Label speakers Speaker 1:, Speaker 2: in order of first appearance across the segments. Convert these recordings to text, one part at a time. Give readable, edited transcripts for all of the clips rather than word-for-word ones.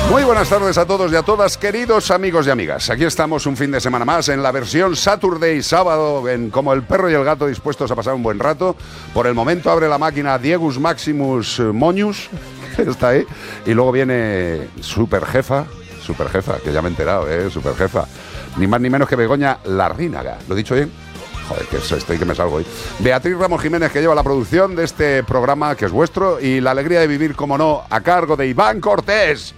Speaker 1: Muy buenas tardes a todos y a todas, queridos amigos y amigas. Aquí estamos un fin de semana más en la versión Saturday, sábado, en Como el perro y el gato, dispuestos a pasar un buen rato. Por el momento abre la máquina Diegus Maximus Moñus, que está ahí, y luego viene Superjefa, que ya me he enterado, Superjefa. Ni más ni menos que Begoña Larrínaga. ¿Lo he dicho bien? Joder, que estoy que me salgo hoy. Beatriz Ramos Jiménez, que lleva la producción de este programa, que es vuestro, y la alegría de vivir, como no, a cargo de Iván Cortés.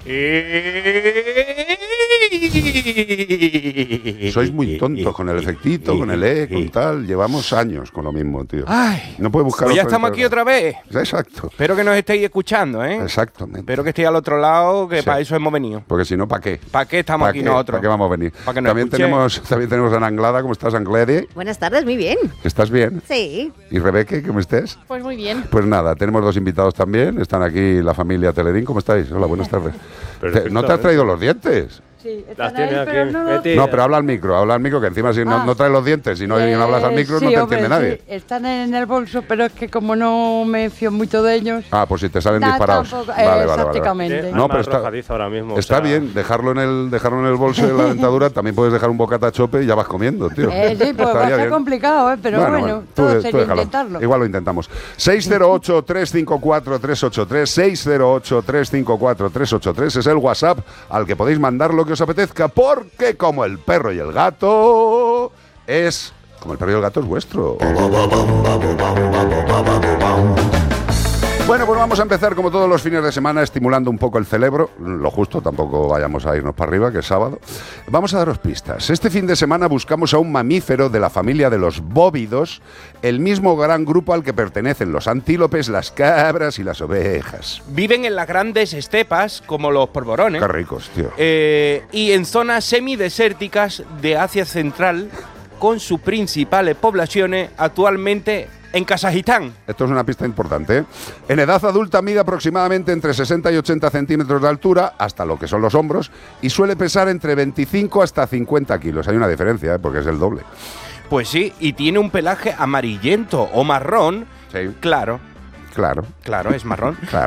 Speaker 1: Sois muy tontos con el efectito, con el con tal. Llevamos años con lo mismo, tío.
Speaker 2: Ay,
Speaker 1: no puedo buscar.
Speaker 2: Pues ya estamos aquí otra vez.
Speaker 1: Exacto.
Speaker 2: Espero que nos estéis escuchando, ¿eh?
Speaker 1: Exactamente.
Speaker 2: Espero que estéis al otro lado, que sí. Para eso hemos venido.
Speaker 1: Porque si no, ¿para qué?
Speaker 2: ¿Para qué estamos aquí nosotros?
Speaker 1: ¿Para qué vamos a venir?
Speaker 2: Para que
Speaker 1: también tenemos a Ana Anglada. ¿Cómo estás, Anglede?
Speaker 3: Buenas tardes, muy bien.
Speaker 1: ¿Estás bien?
Speaker 3: Sí.
Speaker 1: ¿Y Rebeque, cómo estés?
Speaker 4: Pues muy bien.
Speaker 1: Pues nada, tenemos dos invitados también. Están aquí la familia Teledín. ¿Cómo estáis? Hola, buenas tardes. ¿No te has traído los dientes?
Speaker 4: Sí,
Speaker 5: las tiene aquí.
Speaker 1: No, pero habla al micro, que encima si no traes los dientes y no hablas al micro, sí, no te entiende nadie.
Speaker 4: Sí. Están en el bolso, pero es que como no me fío mucho de ellos.
Speaker 1: Ah, pues si te salen disparados.
Speaker 4: Vale, exactamente.
Speaker 1: No, pero
Speaker 5: ahora mismo,
Speaker 1: está bien, dejarlo en el bolso de la dentadura. También puedes dejar un bocata chope y ya vas comiendo, tío.
Speaker 4: Sí, pues va a ser complicado, pero bueno, todo sería intentarlo.
Speaker 1: Igual lo intentamos. 608-354-383, 608-354-383 es el WhatsApp al que podéis mandar lo que os apetezca, porque como el perro y el gato es vuestro. Bueno, pues vamos a empezar como todos los fines de semana estimulando un poco el cerebro, lo justo, tampoco vayamos a irnos para arriba, que es sábado. Vamos a daros pistas. Este fin de semana buscamos a un mamífero de la familia de los bóvidos, el mismo gran grupo al que pertenecen los antílopes, las cabras y las ovejas.
Speaker 2: Viven en las grandes estepas, como los polvorones.
Speaker 1: Qué ricos, tío.
Speaker 2: Y en zonas semidesérticas de Asia Central, con sus principales poblaciones actualmente en Kazajistán.
Speaker 1: Esto es una pista importante, ¿eh? En edad adulta mide aproximadamente entre 60 y 80 centímetros de altura, hasta lo que son los hombros, y suele pesar entre 25 hasta 50 kilos. Hay una diferencia, ¿eh? Porque es el doble.
Speaker 2: Pues sí, y tiene un pelaje amarillento o marrón.
Speaker 1: Sí.
Speaker 2: Claro,
Speaker 1: es marrón.
Speaker 2: Claro.